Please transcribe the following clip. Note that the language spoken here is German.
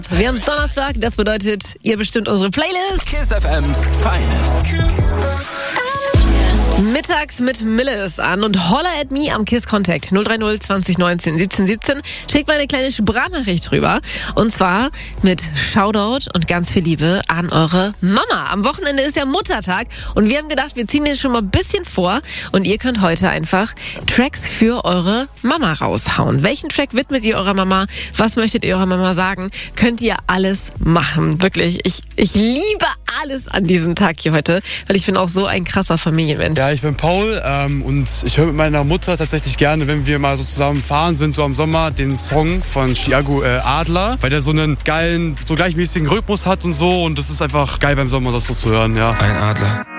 Wir haben es Donnerstag, das bedeutet, ihr bestimmt unsere Playlist. Kiss FM's Finest. Mittags mit Mille ist an und holla at me am Kiss Contact 030 20 19 17 17. Schickt mal eine kleine Sprachnachricht rüber. Und zwar mit Shoutout und ganz viel Liebe an eure Mama. Am Wochenende ist ja Muttertag und wir haben gedacht, wir ziehen den schon mal ein bisschen vor und ihr könnt heute einfach Tracks für eure Mama raushauen. Welchen Track widmet ihr eurer Mama? Was möchtet ihr eurer Mama sagen? Könnt ihr alles machen. Wirklich, ich liebe alles an diesem Tag hier heute, weil ich bin auch so ein krasser Familienmensch. Ja, ich bin Paul und ich höre mit meiner Mutter tatsächlich gerne, wenn wir mal so zusammen fahren sind, so am Sommer, den Song von Thiago Adler, weil der so einen geilen, so gleichmäßigen Rhythmus hat und so und das ist einfach geil beim Sommer, das so zu hören, ja. Ein Adler.